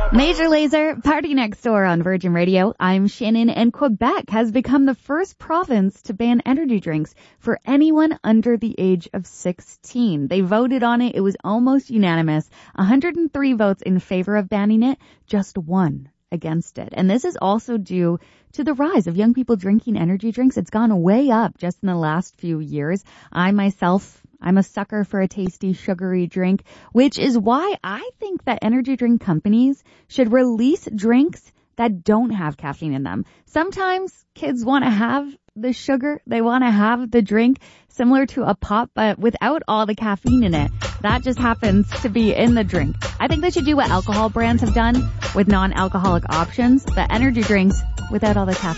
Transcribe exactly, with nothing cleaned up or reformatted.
Major Lazer, Party Next Door on Virgin Radio. I'm Shannon, and Quebec has become the first province to ban energy drinks for anyone under the age of sixteen. They voted on it. It was almost unanimous. one hundred three votes in favor of banning it, just one against it. And this is also due to the rise of young people drinking energy drinks. It's gone way up just in the last few years. I myself, I'm a sucker for a tasty, sugary drink, which is why I think that energy drink companies should release drinks that don't have caffeine in them. Sometimes kids want to have the sugar. They want to have the drink similar to a pop, but without all the caffeine in it. That just happens to be in the drink. I think they should do what alcohol brands have done with non-alcoholic options, but energy drinks without all the caffeine.